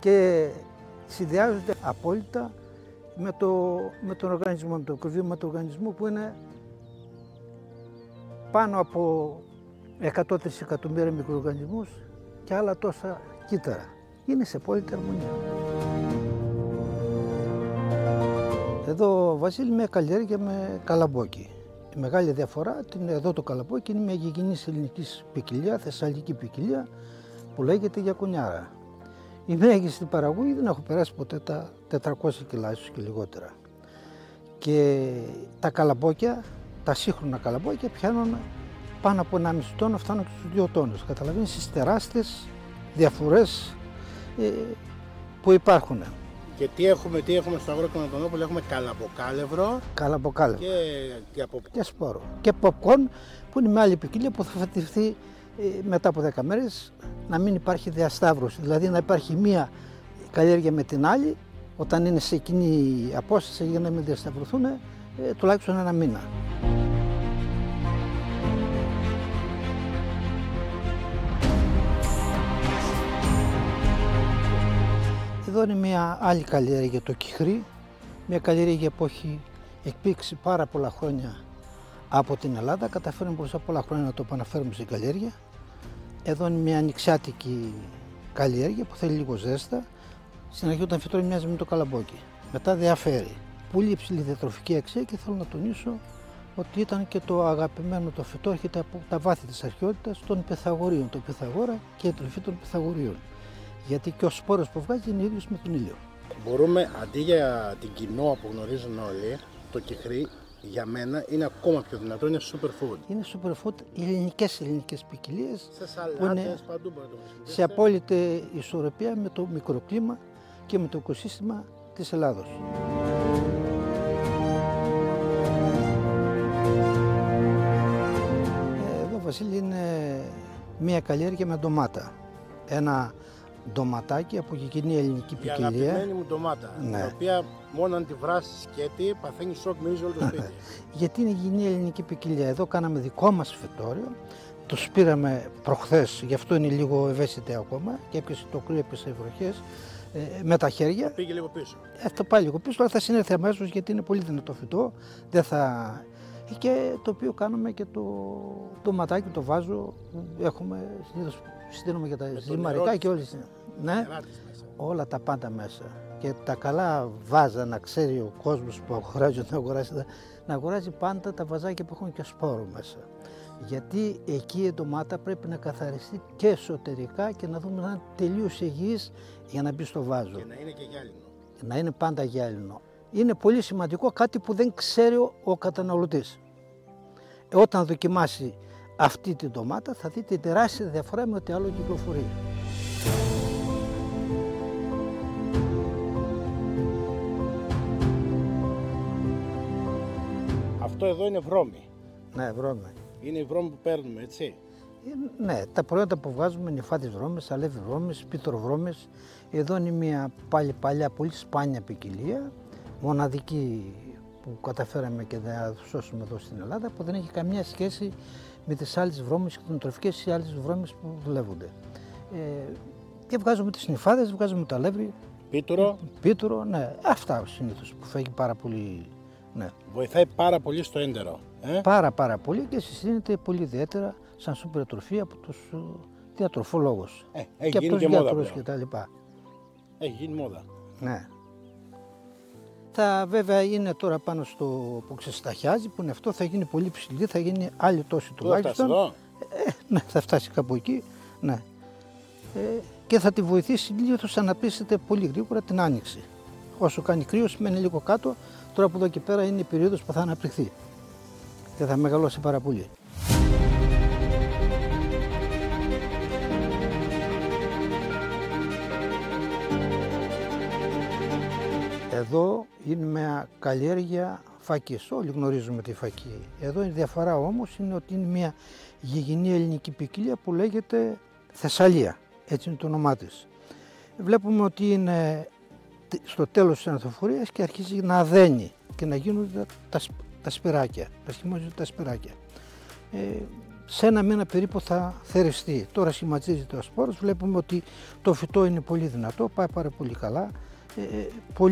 και συνδυάζονται απόλυτα με τον οργανισμό, με το μικροβίωμα του οργανισμού που είναι πάνω από 100 δισεκατομμύρια μικροοργανισμούς και άλλα τόσα κύτταρα. Είναι σε απόλυτη αρμονία. Εδώ, Βασίλη, μια καλλιέργεια με καλαμπόκι. Η μεγάλη διαφορά είναι εδώ το καλαμπόκι είναι μια γηγενής ελληνικής ποικιλία, θεσσαλική ποικιλία που λέγεται γιακουνιάρα. Η μέγιστη παραγωγή δεν έχω περάσει ποτέ τα 400 κιλά, ίσως και λιγότερα. Και τα καλαμπόκια, τα σύγχρονα καλαμπόκια πιάνουν πάνω από 1,5 τόνο, φτάνουν και στους 2 τόνους. Καταλαβαίνεις τις τεράστιες διαφορές που υπάρχουν. Και τι έχουμε στο αγρόκτημα Αντωνόπουλο, έχουμε καλαμποκάλευρο Και σπόρο. Και popcorn που είναι μια άλλη ποικιλία που θα φατιθεί μετά από 10 μέρες να μην υπάρχει διασταύρωση. Δηλαδή να υπάρχει μία καλλιέργεια με την άλλη όταν είναι σε κοινή απόσταση για να μην διασταυρωθούν τουλάχιστον 1 μήνα. Εδώ είναι μια άλλη καλλιέργεια, το κυχρί, μια καλλιέργεια που έχει εκπήξει πάρα πολλά χρόνια από την Ελλάδα. Καταφέρουμε μπροστά πολλά χρόνια να το επαναφέρουμε στην καλλιέργεια. Εδώ είναι μια ανοιξιάτικη καλλιέργεια που θέλει λίγο ζέστα. Στην αρχή όταν φυτρώνει μοιάζει με το καλαμπόκι. Μετά διαφέρει. Πολύ υψηλή διατροφική αξία και θέλω να τονίσω ότι ήταν και το αγαπημένο το φυτό, έρχεται από τα βάθη της αρχαιότητας των Πυθαγορίων, το Πυθαγόρα και η τροφή των Πυθαγορίων. Γιατί και ο σπόρος που βγάζει είναι ίδιος με τον ήλιο. Μπορούμε αντί για την κοινόα που γνωρίζουν όλοι, το κυχρί για μένα είναι ακόμα πιο δυνατό, είναι superfood. Είναι superfood, οι ελληνικές ποικιλίες σε σαλάτες, παντού μπορεί να το χρησιμοποιήσετε. Σε απόλυτη ισορροπία με το μικροκλίμα και με το οικοσύστημα της Ελλάδος. Εδώ, Βασίλη, είναι μια καλλιέργεια με ντομάτα. Ένα ντοματάκι από γηγενή ελληνική ποικιλία. Η αγαπημένη μου ντομάτα, ναι. Η οποία μόνο αν τη βράσεις σκέτη παθαίνει σοκ, μυρίζει όλο το σπίτι. Γιατί είναι γηγενή ελληνική ποικιλία. Εδώ κάναμε δικό μας φυτόριο, το σπήραμε προχθές, γι' αυτό είναι λίγο ευαίσθητη ακόμα και έπιασε το κρύο, έπιασε οι βροχές με τα χέρια. Πήγε λίγο πίσω. Θα πάει λίγο πίσω, αλλά θα συνέλθει αμέσως γιατί είναι πολύ δυνατό φυτό. Δεν θα... Και το οποίο κάνουμε και το ντοματάκι, το βάζο που έχουμε συνήθως. Συστήνουμε για τα ζυμαρικά και όλες. Ναι, όλα τα πάντα μέσα. Και τα καλά βάζα να ξέρει ο κόσμος που αγοράζει όταν αγοράζει, να αγοράζει πάντα τα βαζάκια που έχουν και σπόρο μέσα. Γιατί εκεί η ντομάτα πρέπει να καθαριστεί και εσωτερικά και να δούμε να είναι τελείως υγιής για να μπει στο βάζο. Και να είναι και γυάλινο. Να είναι πάντα γυάλινο. Είναι πολύ σημαντικό κάτι που δεν ξέρει ο καταναλωτής. Όταν δοκιμάσει αυτή την ντομάτα θα δείτε τεράστια διαφορά με ό,τι άλλο κυκλοφορεί. Αυτό εδώ είναι βρώμη. Ναι, βρώμη. Είναι η βρώμη που παίρνουμε, έτσι. Ναι, τα προϊόντα που βγάζουμε είναι νυφάδες βρώμες, αλεύρι βρώμες, πίτροβρώμες. Εδώ είναι μια πάλι παλιά, πολύ σπάνια ποικιλία, μοναδική που καταφέραμε και να σώσουμε εδώ στην Ελλάδα, που δεν έχει καμία σχέση με τις άλλες βρώμες κτηνοτροφικές ή άλλες βρώμες που δουλεύονται. Και βγάζουμε τις νυφάδες, βγάζουμε το αλεύρι. Πίτουρο, ναι. Αυτά συνήθως που φεύγει πάρα πολύ. Ναι. Βοηθάει πάρα πολύ στο έντερο. Πάρα πολύ και συστήνεται πολύ ιδιαίτερα σαν σούπερ τροφή από τους διατροφολόγους. Και από τους γιατρούς και τα λοιπά. Έχει γίνει μόδα. Ναι. Θα βέβαια είναι τώρα πάνω στο που ξεσταχιάζει, που είναι αυτό, θα γίνει πολύ ψηλή, θα γίνει άλλη τόση τουλάχιστον. Ναι, θα φτάσει κάπου εκεί. Ναι. Και θα τη βοηθήσει λίγο να αναπτύσσεται πολύ γρήγορα την άνοιξη. Όσο κάνει κρύο, μένει λίγο κάτω. Τώρα από εδώ και πέρα είναι η περίοδος που θα αναπτυχθεί και θα μεγαλώσει πάρα πολύ. Εδώ είναι μια καλλιέργεια φακής. Όλοι γνωρίζουμε τη φακή. Εδώ η διαφορά όμως είναι ότι είναι μια γηγενή ελληνική ποικιλία που λέγεται Θεσσαλία. Έτσι είναι το όνομά της. Βλέπουμε ότι είναι στο τέλος της ανθοφορίας και αρχίζει να αδένει και να γίνονται τα σπυράκια, να σχημίζονται τα σπυράκια. σε ένα μήνα περίπου θα θεριστεί. Τώρα σχηματίζεται ο σπόρος, βλέπουμε ότι το φυτό είναι πολύ δυνατό, πάει πάρα πολύ καλά.